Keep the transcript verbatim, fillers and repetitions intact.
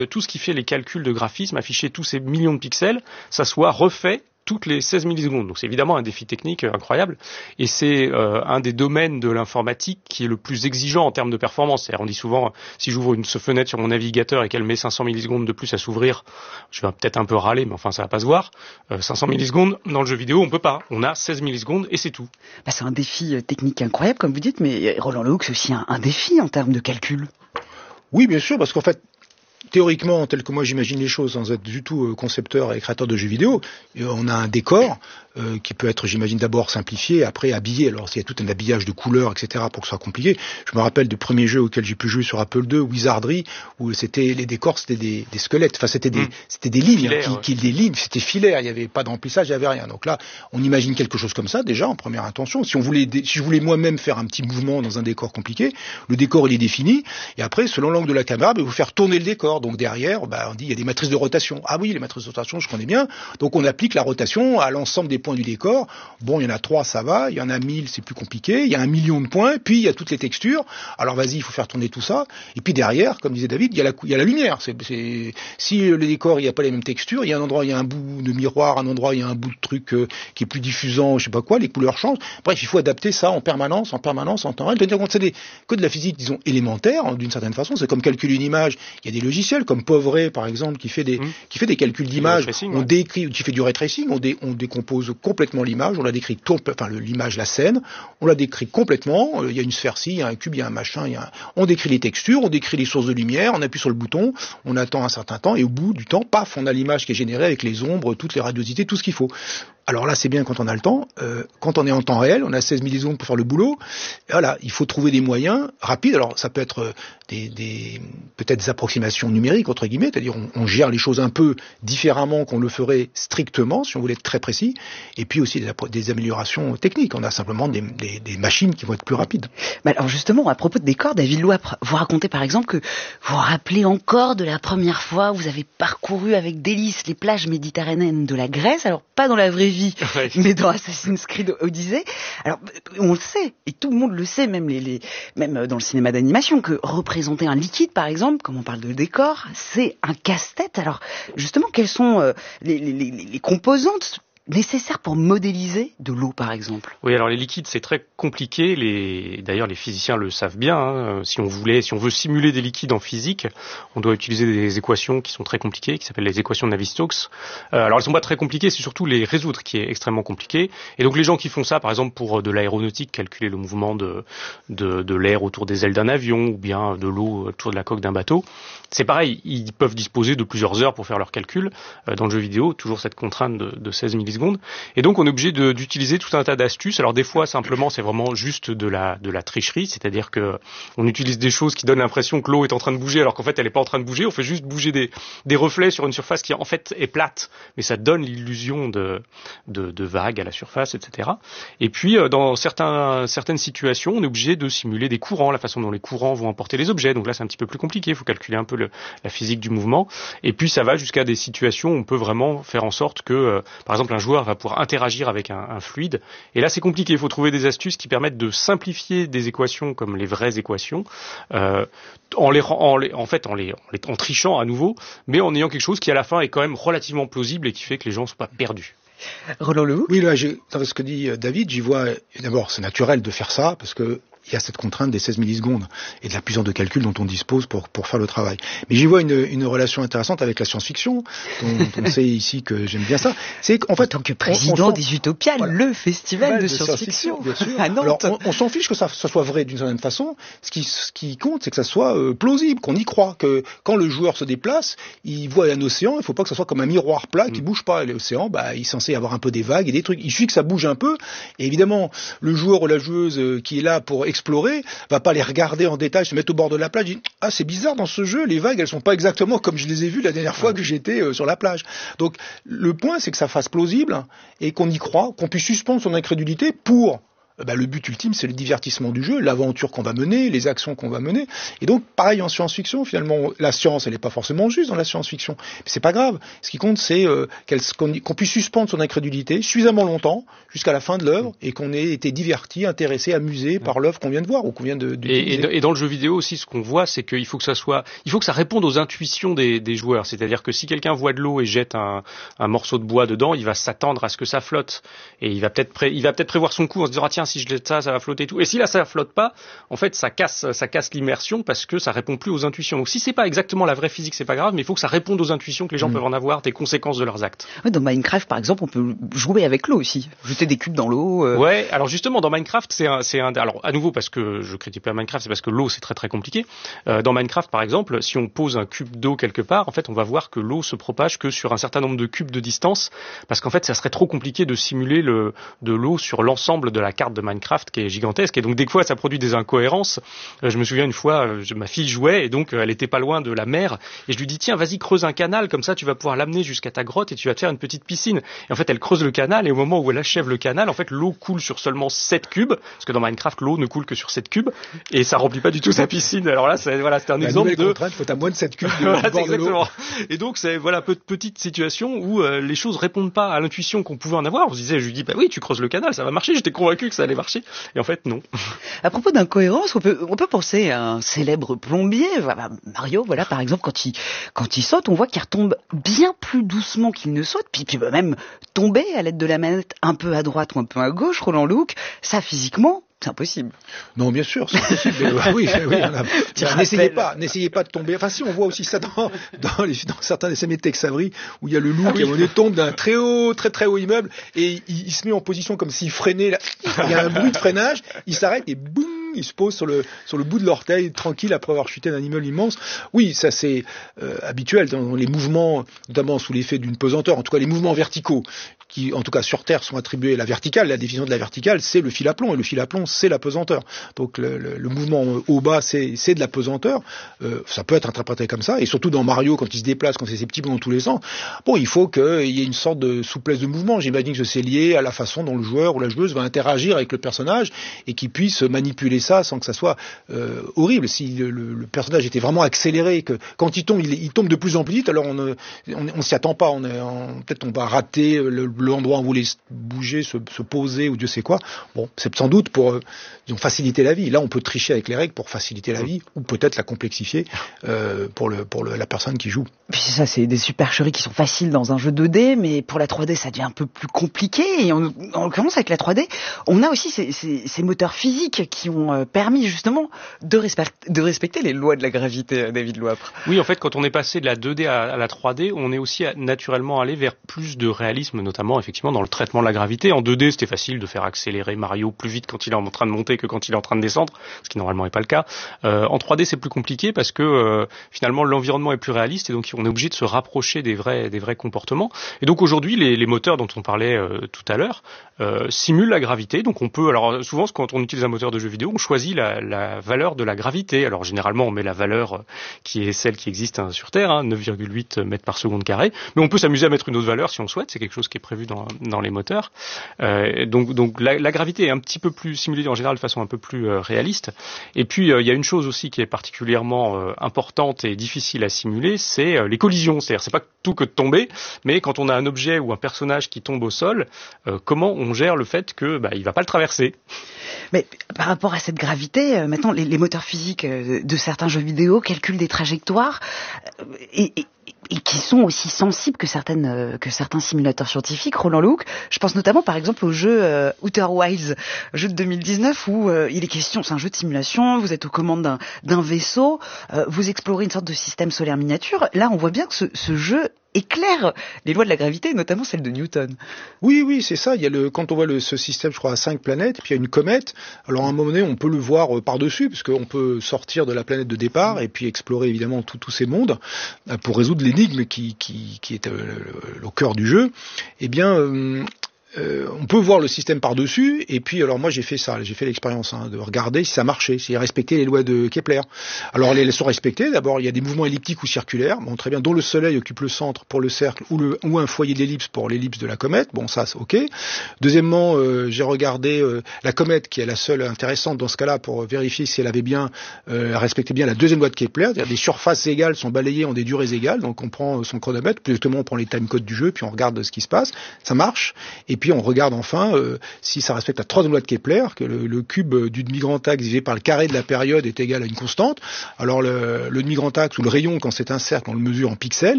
tout ce qui fait les calculs de graphisme, afficher tous ces millions de pixels, ça soit refait toutes les seize millisecondes. Donc c'est évidemment un défi technique incroyable et c'est euh, un des domaines de l'informatique qui est le plus exigeant en termes de performance. C'est-à-dire, on dit souvent, si j'ouvre une fenêtre sur mon navigateur et qu'elle met cinq cents millisecondes de plus à s'ouvrir, je vais peut-être un peu râler, mais enfin ça va pas se voir. Euh, cinq cents millisecondes, dans le jeu vidéo, on peut pas. On a seize millisecondes et c'est tout. Bah, c'est un défi technique incroyable, comme vous dites, mais Roland Lehoucq, c'est aussi un, un défi en termes de calcul. Oui, bien sûr, parce qu'en fait, théoriquement, tel que moi j'imagine les choses, sans être du tout concepteur et créateur de jeux vidéo, on a un décor euh, qui peut être, j'imagine, d'abord simplifié, après habillé. Alors, il y a tout un habillage de couleurs, et cetera, pour que ce soit compliqué. Je me rappelle du premier jeu auquel j'ai pu jouer sur Apple deux, Wizardry, où c'était les décors, c'était des, des squelettes. Enfin, c'était des, mmh. c'était des lignes, filaire, qui, ouais. qui, des lignes, c'était filaire. Il n'y avait pas de remplissage, il n'y avait rien. Donc là, on imagine quelque chose comme ça déjà en première intention. Si on voulait, si je voulais moi-même faire un petit mouvement dans un décor compliqué, le décor il est défini, et après, selon l'angle de la caméra, ben, vous faire tourner le décor. Donc derrière, ben, on dit il y a des matrices de rotation. Ah oui, les matrices de rotation, je connais bien. Donc on applique la rotation à l'ensemble des points du décor. Bon, il y en a trois, ça va. Il y en a mille, c'est plus compliqué. Il y a un million de points. Puis il y a toutes les textures. Alors vas-y, il faut faire tourner tout ça. Et puis derrière, comme disait David, il y a la, il y a la lumière. C'est, c'est, si le décor, il n'y a pas les mêmes textures, il y a un endroit, il y a un bout de miroir, un endroit, il y a un bout de truc euh, qui est plus diffusant, je sais pas quoi. Les couleurs changent. Bref, il faut adapter ça en permanence, en permanence, en temps réel. C'est-à-dire que c'est des, que de la physique, disons, élémentaire, d'une certaine façon. C'est comme calculer une image. Il y a des logiciels comme Povray, par exemple, qui fait des, mmh. qui fait des calculs d'image. On ouais. décrit, qui fait du ray tracing, on, dé, on décompose complètement l'image, on la décrit, enfin l'image, la scène, on la décrit complètement. Il y a une sphère-ci, il y a un cube, il y a un machin, il y a un... on décrit les textures, on décrit les sources de lumière, on appuie sur le bouton, on attend un certain temps et au bout du temps, paf, on a l'image qui est générée avec les ombres, toutes les radiosités, tout ce qu'il faut. Alors là, c'est bien quand on a le temps. Euh, quand on est en temps réel, on a seize millisecondes pour faire le boulot. Et voilà, il faut trouver des moyens rapides. Alors ça peut être des, des peut-être des approximations numériques entre guillemets, c'est-à-dire on, on gère les choses un peu différemment qu'on le ferait strictement si on voulait être très précis. Et puis aussi des, des améliorations techniques. On a simplement des, des, des machines qui vont être plus rapides. Mais alors justement, à propos de décors, David Louapre, vous racontez par exemple que vous vous rappelez encore de la première fois où vous avez parcouru avec délice les plages méditerranéennes de la Grèce. Alors pas dans la vraie vie, ouais. mais dans Assassin's Creed Odyssey. Alors, on le sait, et tout le monde le sait, même, les, les, même dans le cinéma d'animation, que représenter un liquide, par exemple, comme on parle de décor, c'est un casse-tête. Alors, justement, quelles sont euh, les, les, les, les composantes nécessaires pour modéliser de l'eau, par exemple? Oui, alors les liquides, c'est très compliqué. Les... D'ailleurs, les physiciens le savent bien. Hein. Si on voulait, si on veut simuler des liquides en physique, on doit utiliser des équations qui sont très compliquées, qui s'appellent les équations de Navier-Stokes. Euh, alors, elles sont pas très compliquées, c'est surtout les résoudre qui est extrêmement compliqué. Et donc, les gens qui font ça, par exemple, pour de l'aéronautique, calculer le mouvement de, de, de l'air autour des ailes d'un avion, ou bien de l'eau autour de la coque d'un bateau, c'est pareil. Ils peuvent disposer de plusieurs heures pour faire leurs calculs. Euh, dans le jeu vidéo, toujours cette contrainte de, de seize millisecondes. Et donc on est obligé de, d'utiliser tout un tas d'astuces. Alors des fois simplement c'est vraiment juste de la de la tricherie, c'est-à-dire que on utilise des choses qui donnent l'impression que l'eau est en train de bouger alors qu'en fait elle n'est pas en train de bouger. On fait juste bouger des des reflets sur une surface qui en fait est plate, mais ça donne l'illusion de de, de vagues à la surface, et cetera. Et puis dans certains certaines situations on est obligé de simuler des courants, la façon dont les courants vont emporter les objets. Donc là c'est un petit peu plus compliqué. Il faut calculer un peu le, la physique du mouvement. Et puis ça va jusqu'à des situations où on peut vraiment faire en sorte que euh, par exemple un joueur va pouvoir interagir avec un, un fluide. Et là, c'est compliqué. Il faut trouver des astuces qui permettent de simplifier des équations comme les vraies équations, euh, en les, en les, en fait, en les, en les, en trichant à nouveau, mais en ayant quelque chose qui à la fin est quand même relativement plausible et qui fait que les gens ne sont pas perdus. Roland Lehoucq. Oui, là, j'ai, dans ce que dit David, j'y vois, d'abord, c'est naturel de faire ça, parce que il y a cette contrainte des seize millisecondes et de la puissance de calcul dont on dispose pour pour faire le travail. Mais j'y vois une une relation intéressante avec la science-fiction, dont, dont on sait ici que j'aime bien ça. C'est qu'en fait, en tant que président on, on des Utopiales, voilà, le festival de, de science-fiction, science-fiction, bien sûr. À Nantes. Alors, on, on s'en fiche que ça, ça soit vrai d'une certaine façon. Ce qui ce qui compte, c'est que ça soit euh, plausible, qu'on y croit, que quand le joueur se déplace, il voit un océan. Il faut pas que ça soit comme un miroir plat qui mmh. bouge pas. L'océan, bah, il est censé avoir un peu des vagues et des trucs. Il suffit que ça bouge un peu. Et évidemment, le joueur ou la joueuse euh, qui est là pour explorer va pas les regarder en détail, se mettre au bord de la plage, et dire ah c'est bizarre dans ce jeu, les vagues elles sont pas exactement comme je les ai vues la dernière fois que j'étais euh, sur la plage. Donc le point c'est que ça fasse plausible et qu'on y croit, qu'on puisse suspendre son incrédulité pour bah, le but ultime, c'est le divertissement du jeu, l'aventure qu'on va mener, les actions qu'on va mener. Et donc, pareil en science-fiction, finalement, la science, elle n'est pas forcément juste dans la science-fiction. Mais c'est pas grave. Ce qui compte, c'est euh, qu'on, qu'on puisse suspendre son incrédulité suffisamment longtemps, jusqu'à la fin de l'œuvre, et qu'on ait été diverti, intéressé, amusé par l'œuvre qu'on vient de voir ou qu'on vient de, de et, et, et dans le jeu vidéo aussi, ce qu'on voit, c'est qu'il faut que ça soit, il faut que ça réponde aux intuitions des, des joueurs. C'est-à-dire que si quelqu'un voit de l'eau et jette un, un morceau de bois dedans, il va s'attendre à ce que ça flotte. Et il va peut-être pré, il va peut-être prévoir son coup en se disant, ah tiens, si je jette ça, ça va flotter et tout. Et si là, ça flotte pas, en fait, ça casse, ça casse l'immersion parce que ça répond plus aux intuitions. Donc si c'est pas exactement la vraie physique, c'est pas grave, mais il faut que ça réponde aux intuitions que les gens mmh. peuvent en avoir, des conséquences de leurs actes. Ouais, dans Minecraft, par exemple, on peut jouer avec l'eau aussi. Jeter des cubes dans l'eau. Euh... Ouais, alors justement, dans Minecraft, c'est un, c'est un, alors, à nouveau, parce que je critique pas Minecraft, c'est parce que l'eau, c'est très très compliqué. Euh, dans Minecraft, par exemple, si on pose un cube d'eau quelque part, en fait, on va voir que l'eau se propage que sur un certain nombre de cubes de distance, parce qu'en fait, ça serait trop compliqué de simuler le, de l'eau sur l'ensemble de la carte de Minecraft, qui est gigantesque. Et donc, des fois, ça produit des incohérences. Euh, je me souviens une fois, je, ma fille jouait, et donc, euh, elle était pas loin de la mer, et je lui dis, tiens, vas-y, creuse un canal, comme ça, tu vas pouvoir l'amener jusqu'à ta grotte, et tu vas te faire une petite piscine. Et en fait, elle creuse le canal, et au moment où elle achève le canal, en fait, l'eau coule sur seulement sept cubes, parce que dans Minecraft, l'eau ne coule que sur sept cubes, et ça remplit pas du tout sa piscine. Alors là, c'est, voilà, c'était un la exemple de... contrainte, faut à moins de sept cubes de voilà, bord de l'eau. Et donc, c'est, voilà, petite situation où euh, les choses répondent pas à l'intuition qu'on pouvait en avoir. On se disait, je lui dis, bah oui, tu creuses le canal, ça va marcher, j'étais convaincu que ça allait marcher. Et en fait, non. À propos d'incohérence, on peut, on peut penser à un célèbre plombier, voilà, Mario, voilà, par exemple, quand il, quand il saute, on voit qu'il retombe bien plus doucement qu'il ne saute, puis il peut même tomber à l'aide de la manette un peu à droite ou un peu à gauche, Roland Luc. Ça, physiquement, c'est impossible. Non, bien sûr, c'est impossible. Mais, euh, oui, oui, on a... Tiens, n'essayez pas, n'essayez pas de tomber. Enfin, si, on voit aussi ça dans, dans, les, dans certains des de Tex Avery, où il y a le loup ah, qui, oui. à un moment donné, tombe d'un très haut, très très haut immeuble, et il, il se met en position comme s'il freinait. Là. Il y a un bruit de freinage, il s'arrête et boum, il se pose sur le, sur le bout de l'orteil, tranquille, après avoir chuté d'un immeuble immense. Oui, ça c'est euh, habituel dans les mouvements, notamment sous l'effet d'une pesanteur, en tout cas les mouvements verticaux, qui, en tout cas sur Terre, sont attribués à la verticale. La définition de la verticale, c'est le fil à plomb, et le fil à plomb, c'est la pesanteur. Donc le, le, le mouvement haut-bas, c'est, c'est de la pesanteur. Euh, ça peut être interprété comme ça, et surtout dans Mario, quand il se déplace, quand c'est ses petits bonds dans tous les sens, bon, il faut qu'il y ait une sorte de souplesse de mouvement. J'imagine que c'est lié à la façon dont le joueur ou la joueuse va interagir avec le personnage, et qu'il puisse manipuler ça sans que ça soit euh, horrible. Si le, le, le personnage était vraiment accéléré, que quand il tombe, il, il tombe de plus en plus vite, alors on ne on, on s'y attend pas. On est, on, peut-être on va rater le l'endroit où on voulait bouger, se, se poser ou Dieu sait quoi. Bon, c'est sans doute pour euh, disons, faciliter la vie. Là, on peut tricher avec les règles pour faciliter la vie, ou peut-être la complexifier euh, pour, le, pour le, la personne qui joue. Puis ça, c'est des supercheries qui sont faciles dans un jeu deux D, mais pour la trois D, ça devient un peu plus compliqué. Et en, en l'occurrence, avec la trois D, on a aussi ces, ces, ces moteurs physiques qui ont euh, permis justement de, respect, de respecter les lois de la gravité, David Loapre. Oui, en fait, quand on est passé de la deux D à, à la trois D, on est aussi naturellement allé vers plus de réalisme, notamment effectivement dans le traitement de la gravité. En deux D, c'était facile de faire accélérer Mario plus vite quand il est en train de monter que quand il est en train de descendre, ce qui normalement n'est pas le cas. Euh, en trois D, c'est plus compliqué parce que euh, finalement l'environnement est plus réaliste et donc on est obligé de se rapprocher des vrais, des vrais comportements. Et donc aujourd'hui, les, les moteurs dont on parlait euh, tout à l'heure euh, simulent la gravité. Donc on peut, alors souvent quand on utilise un moteur de jeu vidéo, on choisit la, la valeur de la gravité. Alors généralement, on met la valeur qui est celle qui existe hein, sur Terre, hein, neuf virgule huit mètres par seconde carré. Mais on peut s'amuser à mettre une autre valeur si on souhaite. C'est quelque chose qui est prévu dans, dans les moteurs. Euh, donc, donc la, la gravité est un petit peu plus simulée en général de façon un peu plus euh, réaliste. Et puis euh, il y a une chose aussi qui est particulièrement euh, importante et difficile à simuler, c'est euh, les collisions. C'est-à-dire c'est pas tout que de tomber, mais quand on a un objet ou un personnage qui tombe au sol, euh, comment on gère le fait que bah, il va pas le traverser. Mais par rapport à cette gravité, euh, maintenant les, les moteurs physiques euh, de certains jeux vidéo calculent des trajectoires euh, et, et et qui sont aussi sensibles que certaines euh, que certains simulateurs scientifiques. Roland Luc, je pense notamment par exemple au jeu euh, Outer Wilds, jeu de deux mille dix-neuf où euh, il est question, c'est un jeu de simulation, vous êtes aux commandes d'un, d'un vaisseau, euh, vous explorez une sorte de système solaire miniature. Là, on voit bien que ce, ce jeu éclaire les lois de la gravité, notamment celle de Newton. Oui, oui, c'est ça. Il y a le, quand on voit le, ce système, je crois, à cinq planètes, puis il y a une comète. Alors à un moment donné, on peut le voir euh, par-dessus, parce qu'on peut sortir de la planète de départ et puis explorer évidemment tous ces mondes euh, pour résoudre l'énigme qui, qui, qui est euh, au cœur du jeu. Eh bien, euh, euh, on peut voir le système par-dessus, et puis alors moi j'ai fait ça, j'ai fait l'expérience hein, de regarder si ça marchait, si respectait les lois de Kepler. Alors elles sont respectées, d'abord il y a des mouvements elliptiques ou circulaires, bon très bien, dont le Soleil occupe le centre pour le cercle, ou, le, ou un foyer d'ellipse pour l'ellipse de la comète, bon ça c'est ok. Deuxièmement, euh, j'ai regardé euh, la comète, qui est la seule intéressante dans ce cas-là, pour vérifier si elle avait bien, euh, respectait bien la deuxième loi de Kepler, c'est-à-dire des surfaces égales sont balayées en des durées égales, donc on prend son chronomètre, plus exactement on prend les timecodes du jeu, puis on regarde ce qui se passe, ça marche, et puis on regarde enfin euh, si ça respecte la troisième loi de Kepler, que le, le cube du demi-grand axe divisé par le carré de la période est égal à une constante. Alors le, le demi-grand axe ou le rayon, quand c'est un cercle, on le mesure en pixels,